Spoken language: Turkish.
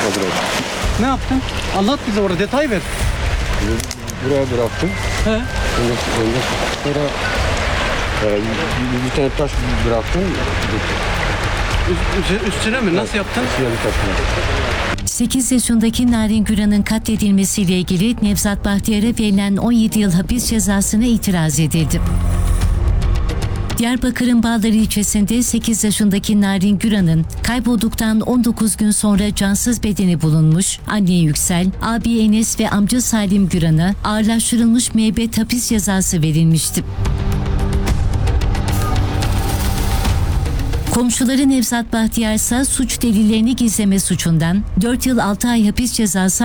bıraktım. Ne yaptın? Anlat bize, orada detay ver. Buraya bıraktım. He. Ondan sonra bir tane taş bıraktım. Üstüne mi? Nasıl yaptın? Üstüne bir taş bıraktım. 8 yaşındaki Narin Güran'ın katledilmesiyle ilgili Nevzat Bahtiyar'a verilen 17 yıl hapis cezasına itiraz edildi. Diyarbakır'ın Bağları ilçesinde 8 yaşındaki Narin Güran'ın kaybolduktan 19 gün sonra cansız bedeni bulunmuş, anne Yüksel, abi Enes ve amca Salim Güran'a ağırlaştırılmış müebbet hapis cezası verilmişti. Komşuları Nevzat Bahtiyar ise suç delillerini gizleme suçundan 4 yıl 6 ay hapis cezası